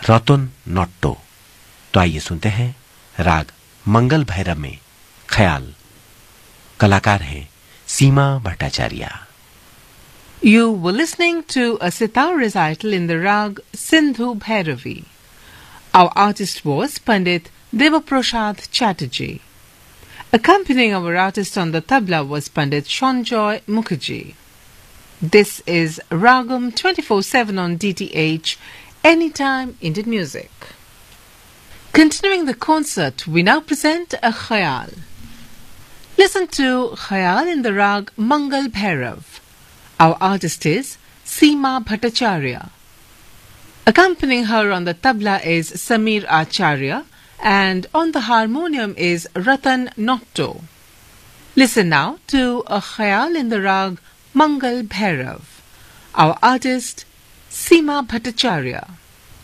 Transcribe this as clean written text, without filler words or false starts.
रतन नट्टो। तो आइए सुनते हैं राग मंगल भैरव में ख्याल। कलाकार हैं सीमा Bhattacharya. You were listening to a sitar recital in the rag Sindhu Bhairavi. Our artist was Pandit Devaprasad Chatterjee. Accompanying our artist on the tabla was Pandit Shonjoy Mukherjee. This is Ragam 24/7 on DTH, Anytime Indian Music. Continuing the concert, we now present a khayal. Listen to khayal in the rag Mangal Bhairav. Our artist is Seema Bhattacharya. Accompanying her on the tabla is Samir Acharya, and on the harmonium is Ratan Notto. Listen now to a khayal in the rag Mangal Bhairav. Our artist Seema Bhattacharya.